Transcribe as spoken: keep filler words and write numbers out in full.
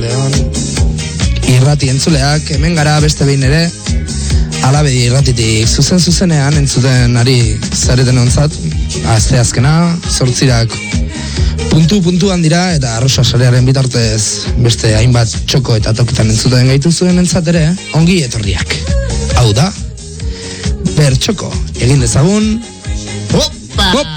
Arratsaldeon. Irrati entzuleak, hemen gara beste behin ere, Alabedi irratitik zuzen zuzenean entzuten ari zareten ontzat, azte azkena, zortzirak puntu puntuan dira, eta arrosa sarearen bitartez beste hainbat txoko eta tokitan entzuten gaitu zuen entzat ere, ongi etorriak. Hau da, bertxoko, egin dezagun, hop!